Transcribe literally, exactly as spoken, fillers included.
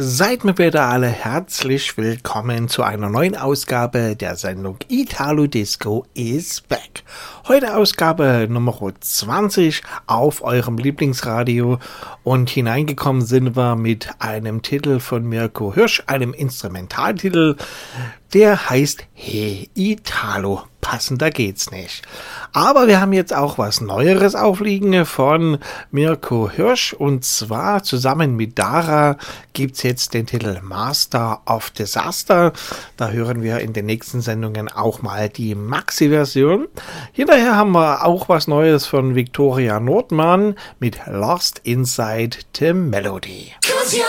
Seid mir bitte alle herzlich willkommen zu einer neuen Ausgabe der Sendung Italo Disco is Back. Heute Ausgabe Nummer zwanzig auf eurem Lieblingsradio und hineingekommen sind wir mit einem Titel von Mirko Hirsch, einem Instrumentaltitel, der heißt Hey Italo. Passender geht's nicht. Aber wir haben jetzt auch was Neueres aufliegen von Mirko Hirsch und zwar zusammen mit Dara gibt's jetzt den Titel Master of Disaster. Da hören wir in den nächsten Sendungen auch mal die Maxi-Version. Hinterher haben wir auch was Neues von Victoria Nordmann mit Lost Inside the Melody. 'Cause you're